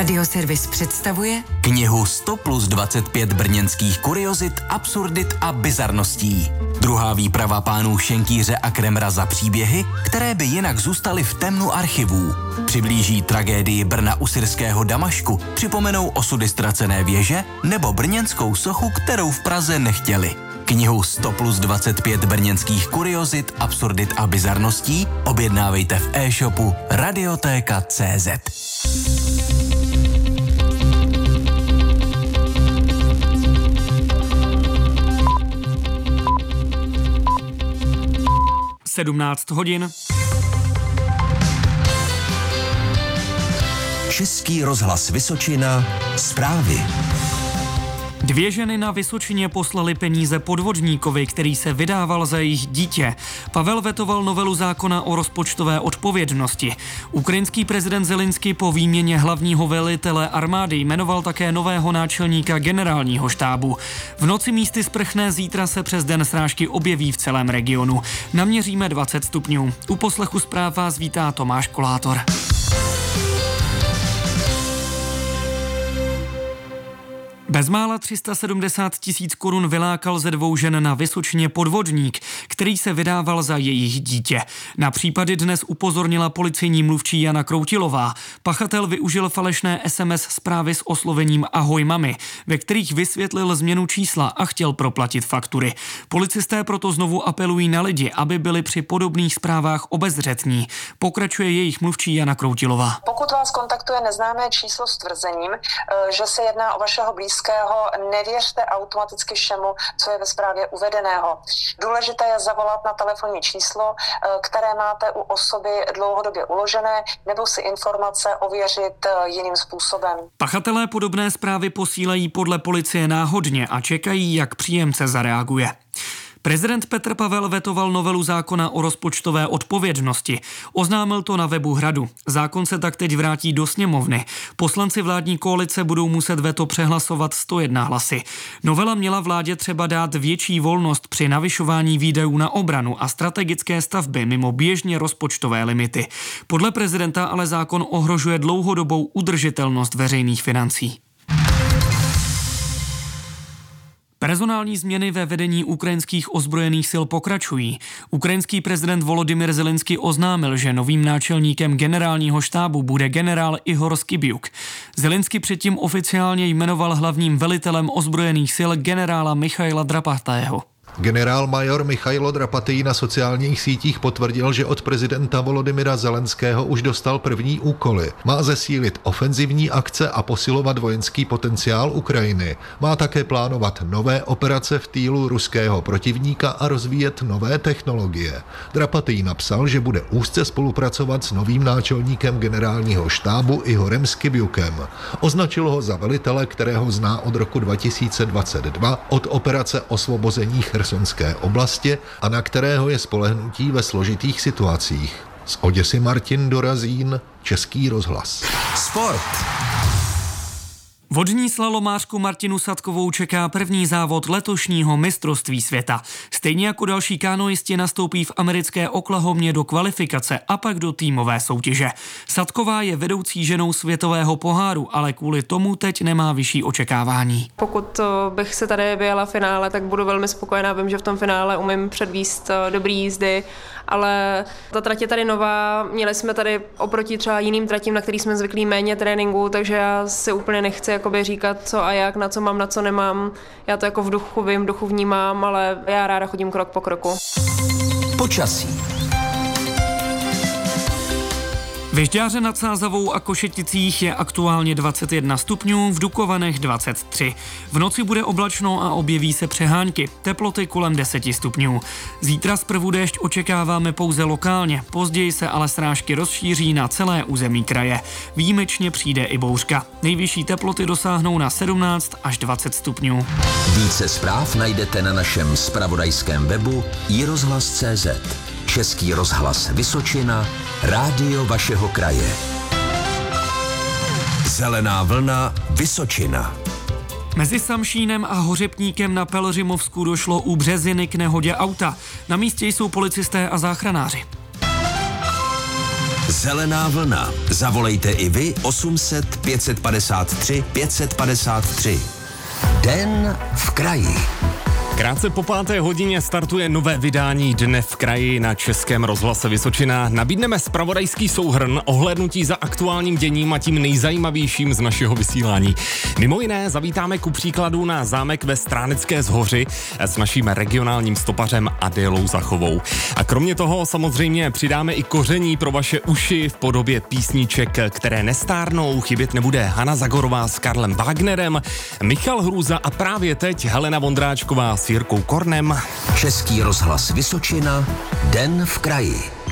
Radioservis představuje knihu 100 plus 25 brněnských kuriozit, absurdit a bizarností. Druhá výprava pánů Šenkýře a Kremra za příběhy, které by jinak zůstaly v temnu archivů. Přiblíží tragédii Brna u syrského Damašku, připomenou osudy ztracené věže nebo brněnskou sochu, kterou v Praze nechtěli. Knihu 100 plus 25 brněnských kuriozit, absurdit a bizarností objednávejte v e-shopu Radiotéka.cz. Sedmnáct hodin. Český rozhlas Vysočina, zprávy. 2 ženy na Vysočině poslali peníze podvodníkovi, který se vydával za jejich dítě. Pavel vetoval novelu zákona o rozpočtové odpovědnosti. Ukrajinský prezident Zelenský po výměně hlavního velitele armády jmenoval také nového náčelníka generálního štábu. V noci místy sprchné, zítra se přes den srážky objeví v celém regionu. Naměříme 20 stupňů. U poslechu zpráv vás vítá Tomáš Kolátor. Bezmála 370 000 korun vylákal ze 2 žen na Vysočině podvodník, který se vydával za jejich dítě. Na případy dnes upozornila policejní mluvčí Jana Kroutilová. Pachatel využil falešné SMS zprávy s oslovením Ahoj mami, ve kterých vysvětlil změnu čísla a chtěl proplatit faktury. Policisté proto znovu apelují na lidi, aby byli při podobných zprávách obezřetní. Pokračuje jejich mluvčí Jana Kroutilová. Pokud vás kontaktuje neznámé číslo s tvrzením, že se jedná o vašeho blízkého, nevěřte automaticky všemu, co je ve zprávě uvedeného. Důležité je zavolat na telefonní číslo, které máte u osoby dlouhodobě uložené, nebo si informace ověřit jiným způsobem. Pachatelé podobné zprávy posílají podle policie náhodně a čekají, jak příjemce zareaguje. Prezident Petr Pavel vetoval novelu zákona o rozpočtové odpovědnosti. Oznámil to na webu Hradu. Zákon se tak teď vrátí do sněmovny. Poslanci vládní koalice budou muset veto přehlasovat 101 hlasy. Novela měla vládě třeba dát větší volnost při navyšování výdajů na obranu a strategické stavby mimo běžně rozpočtové limity. Podle prezidenta ale zákon ohrožuje dlouhodobou udržitelnost veřejných financí. Personální změny ve vedení ukrajinských ozbrojených sil pokračují. Ukrajinský prezident Volodymyr Zelenský oznámil, že novým náčelníkem generálního štábu bude generál Ihor Skibiuk. Zelenský předtím oficiálně jmenoval hlavním velitelem ozbrojených sil generála Michaila Drapatého. Generál-major Michailo Drapatý na sociálních sítích potvrdil, že od prezidenta Volodymyra Zelenského už dostal první úkoly. Má zesílit ofenzivní akce a posilovat vojenský potenciál Ukrajiny. Má také plánovat nové operace v týlu ruského protivníka a rozvíjet nové technologie. Drapatý napsal, že bude úzce spolupracovat s novým náčelníkem generálního štábu Ihorem Skibiukem. Označil ho za velitele, kterého zná od roku 2022 od operace osvobození Chersonské oblasti a na kterého je spolehnutí ve složitých situacích. Z Oděsy Martin Dorazín, Český rozhlas. Sport. Vodní slalomářku Martinu Sadkovou čeká první závod letošního mistrovství světa. Stejně jako další kanoisti nastoupí v americké Oklahomě do kvalifikace a pak do týmové soutěže. Sadková je vedoucí ženou světového poháru, ale kvůli tomu teď nemá vyšší očekávání. Pokud bych se tady vyjela v finále, tak budu velmi spokojená. Vím, že v tom finále umím předvíst dobrý jízdy, ale ta trať je tady nová. Měli jsme tady oproti třeba jiným tratím, na který jsme zvyklí, méně tréninku, takže já si úplně nechci jakoby říkat, co a jak, na co mám, na co nemám. Já to jako v duchu vím, v duchu vnímám, ale já ráda chodím krok po kroku. Počasí. Ve Žďáře nad Sázavou a Košeticích je aktuálně 21 stupňů, v Dukovanech 23. V noci bude oblačno a objeví se přehánky, teploty kolem 10 stupňů. Zítra zprvu déšť očekáváme pouze lokálně, později se ale srážky rozšíří na celé území kraje. Výjimečně přijde i bouřka. Nejvyšší teploty dosáhnou na 17 až 20 stupňů. Více zpráv najdete na našem zpravodajském webu iRozhlas.cz. Český rozhlas Vysočina, rádio vašeho kraje. Zelená vlna Vysočina. Mezi Samšínem a Hořepníkem na Pelřimovsku došlo u Březiny k nehodě auta. Na místě jsou policisté a záchranáři. Zelená vlna. Zavolejte i vy 800 553 553. Den v kraji. Krátce po 5. hodině startuje nové vydání Dne v kraji na Českém rozhlase Vysočina. Nabídneme zpravodajský souhrn, ohlédnutí za aktuálním děním a tím nejzajímavějším z našeho vysílání. Mimo jiné zavítáme ku příkladu na zámek ve Stránecké Zhoři s naším regionálním stopařem Adélou Zachovou. A kromě toho samozřejmě přidáme i koření pro vaše uši v podobě písniček, které nestárnou. Chybět nebude Hana Zagorová s Karlem Wagnerem, Michal Hrůza a právě teď Helena Vondráčková s Jirkou Kornem. Český rozhlas Vysočina. Den v kraji.